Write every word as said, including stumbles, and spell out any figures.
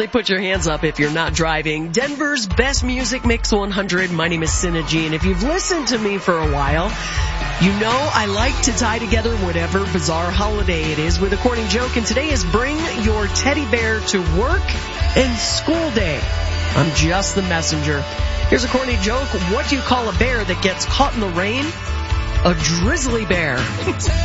Only put your hands up if you're not driving. Denver's best music mix one hundred. My name is Synergy, and if you've listened to me for a while, you know I like to tie together whatever bizarre holiday it is with a corny joke, and today is Bring Your Teddy Bear to Work and School Day. I'm just the messenger. Here's a corny joke. What do you call a bear that gets caught in the rain? A drizzly bear.